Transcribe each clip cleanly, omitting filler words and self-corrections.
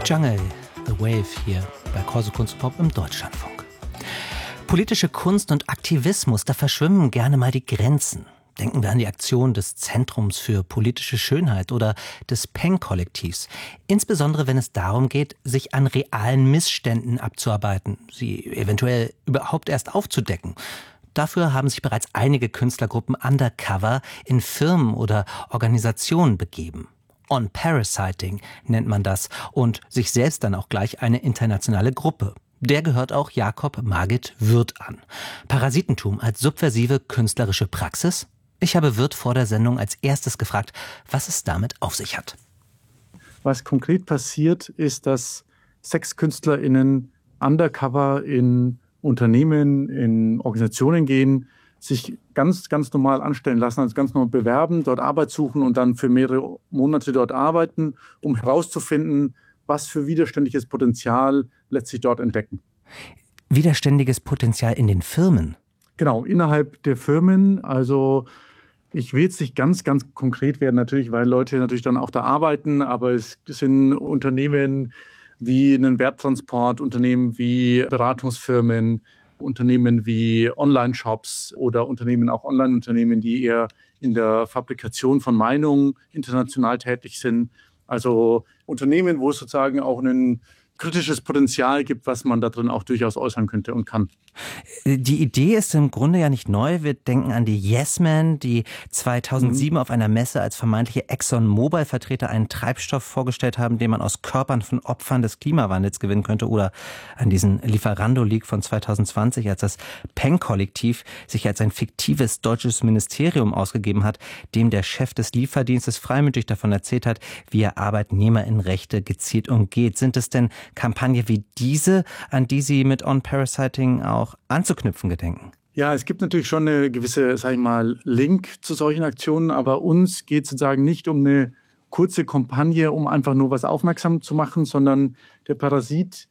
Jungle, The Wave hier bei Corso Kunst Pop im Deutschlandfunk. Politische Kunst und Aktivismus, da verschwimmen gerne mal die Grenzen. Denken wir an die Aktion des Zentrums für politische Schönheit oder des Peng-Kollektivs. Insbesondere wenn es darum geht, sich an realen Missständen abzuarbeiten, sie eventuell überhaupt erst aufzudecken. Dafür haben sich bereits einige Künstlergruppen undercover in Firmen oder Organisationen begeben. On-Parasiting nennt man das und sich selbst dann auch gleich eine internationale Gruppe. Der gehört auch Jakob Margit Wirth an. Parasitentum als subversive künstlerische Praxis? Ich habe Wirth vor der Sendung als erstes gefragt, was es damit auf sich hat. Was konkret passiert, ist, dass SexkünstlerInnen undercover in Unternehmen, in Organisationen gehen, sich ganz normal anstellen lassen, also ganz normal bewerben, dort Arbeit suchen und dann für mehrere Monate dort arbeiten, um herauszufinden, was für widerständiges Potenzial letztlich dort entdecken. Widerständiges Potenzial in den Firmen? Genau, innerhalb der Firmen. Also ich will jetzt nicht ganz konkret werden, natürlich, weil Leute natürlich dann auch da arbeiten, aber es sind Unternehmen wie einen Werttransport, Unternehmen wie Beratungsfirmen, Unternehmen wie Online-Shops oder Unternehmen, auch Online-Unternehmen, die eher in der Fabrikation von Meinungen international tätig sind. Also Unternehmen, wo es sozusagen auch ein kritisches Potenzial gibt, was man da drin auch durchaus äußern könnte und kann. Die Idee ist im Grunde ja nicht neu. Wir denken an die Yes Men, die 2007 auf einer Messe als vermeintliche ExxonMobil-Vertreter einen Treibstoff vorgestellt haben, den man aus Körpern von Opfern des Klimawandels gewinnen könnte. Oder an diesen Lieferando-Leak von 2020, als das Peng-Kollektiv sich als ein fiktives deutsches Ministerium ausgegeben hat, dem der Chef des Lieferdienstes freimütig davon erzählt hat, wie er ArbeitnehmerInnenrechte gezielt umgeht. Sind es denn Kampagne wie diese, an die Sie mit On-Parasiting auch anzuknüpfen gedenken? Ja, es gibt natürlich schon eine gewisse, sag ich mal, Link zu solchen Aktionen, aber uns geht es sozusagen nicht um eine kurze Kampagne, um einfach nur was aufmerksam zu machen, sondern der Parasit,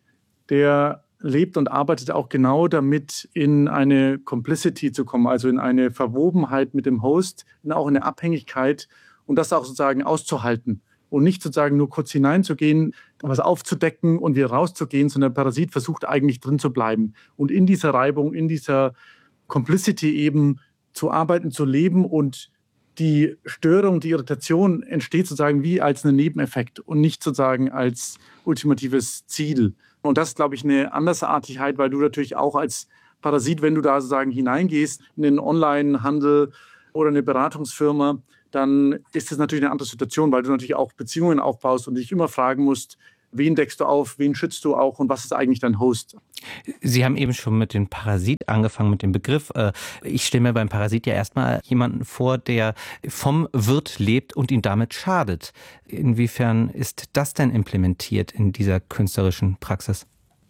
der lebt und arbeitet auch genau damit, in eine Complicity zu kommen, also in eine Verwobenheit mit dem Host, auch in eine Abhängigkeit und das auch sozusagen auszuhalten. Und nicht sozusagen nur kurz hineinzugehen, was aufzudecken und wieder rauszugehen, sondern der Parasit versucht eigentlich drin zu bleiben. Und in dieser Reibung, in dieser Complicity eben zu arbeiten, zu leben und die Störung, die Irritation entsteht sozusagen wie als ein Nebeneffekt und nicht sozusagen als ultimatives Ziel. Und das ist, glaube ich, eine Andersartigkeit, weil du natürlich auch als Parasit, wenn du da sozusagen hineingehst in den Onlinehandel oder eine Beratungsfirma, dann ist das natürlich eine andere Situation, weil du natürlich auch Beziehungen aufbaust und dich immer fragen musst, wen deckst du auf, wen schützt du auch und was ist eigentlich dein Host? Sie haben eben schon mit dem Parasit angefangen, mit dem Begriff. Ich stelle mir beim Parasit ja erstmal jemanden vor, der vom Wirt lebt und ihm damit schadet. Inwiefern ist das denn implementiert in dieser künstlerischen Praxis?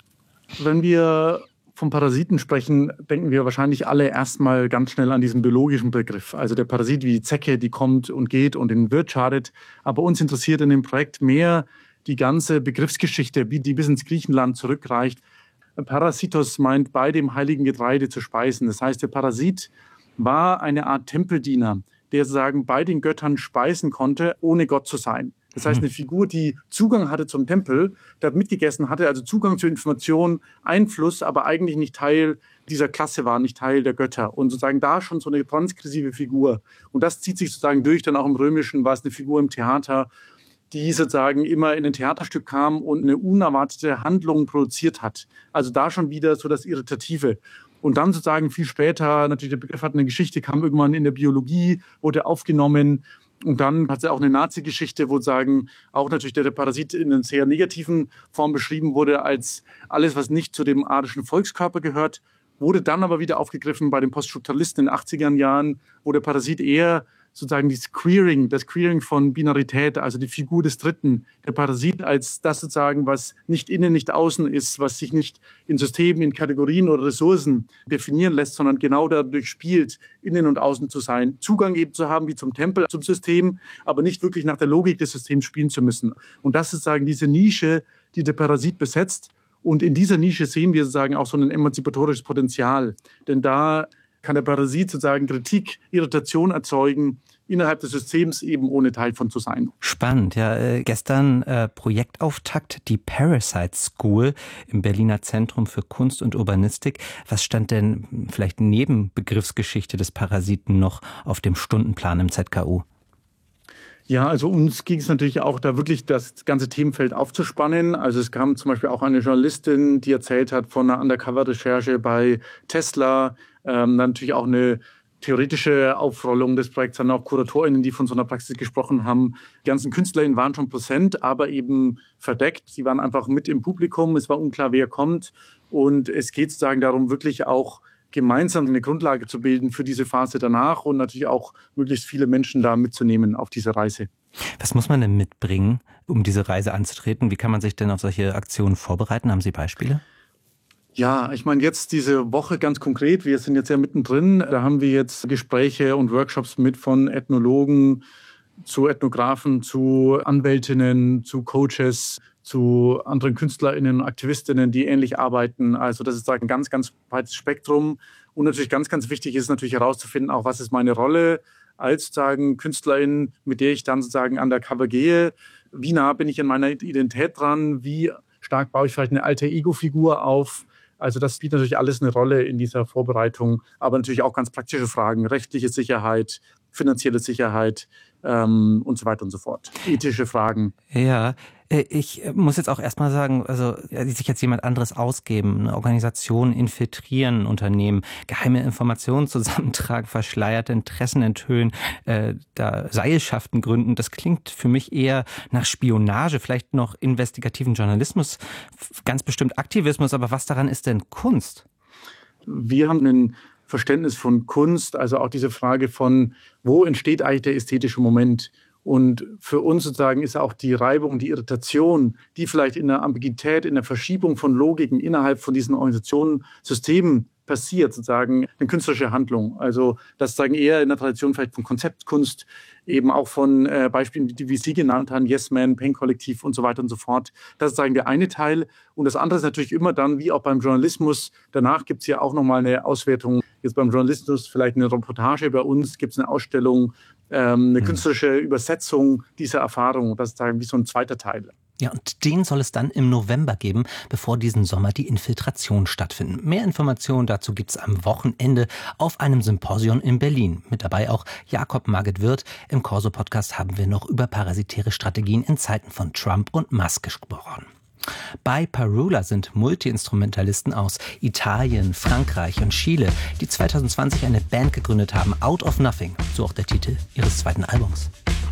Wenn wir vom Parasiten sprechen, denken wir wahrscheinlich alle erstmal ganz schnell an diesen biologischen Begriff. Also der Parasit wie die Zecke, die kommt und geht und den Wirt schadet. Aber uns interessiert in dem Projekt mehr die ganze Begriffsgeschichte, die bis ins Griechenland zurückreicht. Parasitos meint, bei dem heiligen Getreide zu speisen. Das heißt, der Parasit war eine Art Tempeldiener, der sozusagen bei den Göttern speisen konnte, ohne Gott zu sein. Das heißt, eine Figur, die Zugang hatte zum Tempel, der mitgegessen hatte, also Zugang zu Informationen, Einfluss, aber eigentlich nicht Teil dieser Klasse war, nicht Teil der Götter. Und sozusagen da schon so eine transgressive Figur. Und das zieht sich sozusagen durch, dann auch im Römischen war es eine Figur im Theater, die sozusagen immer in ein Theaterstück kam und eine unerwartete Handlung produziert hat. Also da schon wieder so das Irritative. Und dann sozusagen viel später, natürlich der Begriff hat eine Geschichte, kam irgendwann in der Biologie, wurde aufgenommen. Und dann hat es auch eine Nazi-Geschichte, wo sagen, auch natürlich der Parasit in einer sehr negativen Form beschrieben wurde, als alles, was nicht zu dem arischen Volkskörper gehört, wurde dann aber wieder aufgegriffen bei den Poststrukturalisten in den 80er Jahren, wo der Parasit eher sozusagen das Queering von Binarität, also die Figur des Dritten, der Parasit als das sozusagen, was nicht innen, nicht außen ist, was sich nicht in Systemen, in Kategorien oder Ressourcen definieren lässt, sondern genau dadurch spielt, innen und außen zu sein, Zugang eben zu haben wie zum Tempel, zum System, aber nicht wirklich nach der Logik des Systems spielen zu müssen. Und das ist sozusagen diese Nische, die der Parasit besetzt. Und in dieser Nische sehen wir sozusagen auch so ein emanzipatorisches Potenzial. Denn da kann der Parasit sozusagen Kritik, Irritation erzeugen innerhalb des Systems eben ohne Teil von zu sein. Spannend, ja. Gestern Projektauftakt, die Parasite School im Berliner Zentrum für Kunst und Urbanistik. Was stand denn vielleicht neben Begriffsgeschichte des Parasiten noch auf dem Stundenplan im ZKU? Ja, also uns ging es natürlich auch da wirklich das ganze Themenfeld aufzuspannen. Also es kam zum Beispiel auch eine Journalistin, die erzählt hat von einer Undercover-Recherche bei Tesla. Dann natürlich auch eine theoretische Aufrollung des Projekts, dann auch KuratorInnen, die von so einer Praxis gesprochen haben. Die ganzen KünstlerInnen waren schon präsent, aber eben verdeckt. Sie waren einfach mit im Publikum. Es war unklar, wer kommt. Und es geht sozusagen darum, wirklich auch gemeinsam eine Grundlage zu bilden für diese Phase danach und natürlich auch möglichst viele Menschen da mitzunehmen auf diese Reise. Was muss man denn mitbringen, um diese Reise anzutreten? Wie kann man sich denn auf solche Aktionen vorbereiten? Haben Sie Beispiele? Ja, ich meine jetzt diese Woche ganz konkret, wir sind jetzt ja mittendrin, da haben wir jetzt Gespräche und Workshops mit von Ethnologen zu Ethnografen, zu Anwältinnen, zu Coaches, zu anderen KünstlerInnen und AktivistInnen, die ähnlich arbeiten. Also das ist ein ganz, ganz breites Spektrum. Und natürlich ganz, ganz wichtig ist natürlich herauszufinden, auch was ist meine Rolle als sozusagen KünstlerIn, mit der ich dann sozusagen undercover gehe. Wie nah bin ich an meiner Identität dran? Wie stark baue ich vielleicht eine Alter-Ego-Figur auf? Also das spielt natürlich alles eine Rolle in dieser Vorbereitung. Aber natürlich auch ganz praktische Fragen, rechtliche Sicherheit, finanzielle Sicherheit und so weiter und so fort. Ethische Fragen. Ja, ich muss jetzt auch erstmal sagen, also sich jetzt jemand anderes ausgeben, eine Organisation infiltrieren, ein Unternehmen, geheime Informationen zusammentragen, verschleierte Interessen enthüllen, da Seilschaften gründen, das klingt für mich eher nach Spionage, vielleicht noch investigativen Journalismus, ganz bestimmt Aktivismus, aber was daran ist denn Kunst? Wir haben ein Verständnis von Kunst, also auch diese Frage von, wo entsteht eigentlich der ästhetische Moment? Und für uns sozusagen ist auch die Reibung, die Irritation, die vielleicht in der Ambiguität, in der Verschiebung von Logiken innerhalb von diesen Organisationen, Systemen passiert, sozusagen eine künstlerische Handlung. Also das sozusagen eher in der Tradition vielleicht von Konzeptkunst, eben auch von Beispielen, wie Sie genannt haben, Yes Man, Pain Kollektiv und so weiter und so fort. Das ist sozusagen der eine Teil. Und das andere ist natürlich immer dann, wie auch beim Journalismus, danach gibt es ja auch nochmal eine Auswertung. Jetzt beim Journalismus vielleicht eine Reportage, bei uns gibt es eine Ausstellung, eine künstlerische Übersetzung dieser Erfahrung. Das ist sozusagen wie so ein zweiter Teil. Ja, und den soll es dann im November geben, bevor diesen Sommer die Infiltration stattfinden. Mehr Informationen dazu gibt's am Wochenende auf einem Symposium in Berlin. Mit dabei auch Jakob Marget-Wirth. Im Corso-Podcast haben wir noch über parasitäre Strategien in Zeiten von Trump und Musk gesprochen. Bei Parula sind Multi-Instrumentalisten aus Italien, Frankreich und Chile, die 2020 eine Band gegründet haben, Out of Nothing, so auch der Titel ihres zweiten Albums.